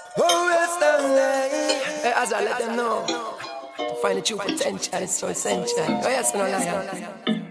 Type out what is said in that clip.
Oh, Stanley. As I let them know, to find the true potential is so essential. Oh, yes, no liar.